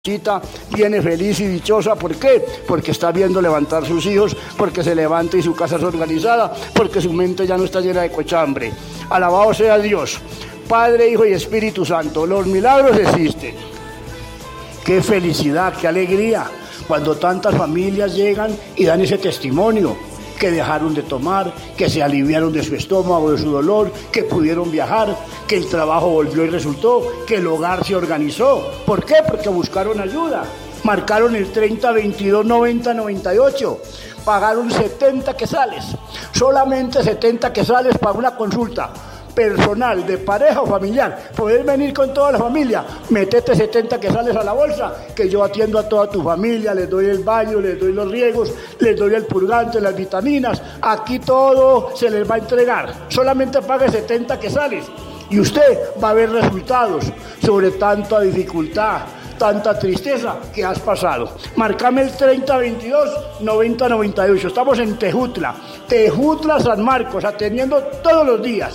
Viene feliz y dichosa. ¿Por qué? Porque está viendo levantar sus hijos, porque se levanta y su casa es organizada, porque su mente ya no está llena de cochambre. Alabado sea Dios, Padre, Hijo y Espíritu Santo. Los milagros existen. Qué felicidad, qué alegría cuando tantas familias llegan y dan ese testimonio, que dejaron de tomar, que se aliviaron de su estómago, de su dolor, que pudieron viajar, que el trabajo volvió y resultó, que el hogar se organizó. ¿Por qué? Porque buscaron ayuda. Marcaron el 30, 22, 90, 98. Pagaron 70 quetzales. Solamente 70 quetzales para una consulta personal, de pareja o familiar. Podés venir con toda la familia, metete 70 quetzales a la bolsa, que yo atiendo a toda tu familia, les doy el baño, les doy los riegos, les doy el purgante, las vitaminas. Aquí todo se les va a entregar. Solamente pague 70 quetzales y usted va a ver resultados sobre tanta dificultad, tanta tristeza que has pasado. Marcame el 3022 9098. Estamos en Tejutla, San Marcos, atendiendo todos los días,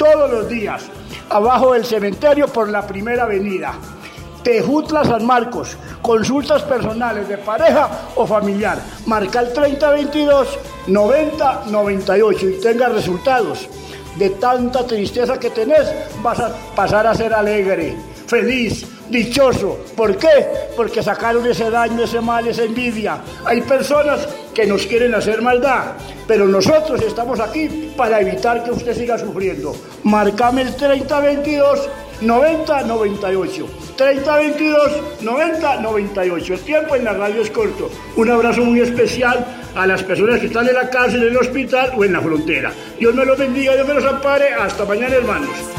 abajo del cementerio por la primera avenida. Tejutla, San Marcos, consultas personales de pareja o familiar. Marca el 3022 9098 y tenga resultados. De tanta tristeza que tenés, vas a pasar a ser alegre, feliz, dichoso. ¿Por qué? Porque sacaron ese daño, ese mal, esa envidia. Hay personas que nos quieren hacer maldad, pero nosotros estamos aquí para evitar que usted siga sufriendo. Marcame el 3022 9098. 3022 9098. El tiempo en la radio es corto. Un abrazo muy especial a las personas que están en la cárcel, en el hospital o en la frontera. Dios me los bendiga, Dios me los ampare. Hasta mañana, hermanos.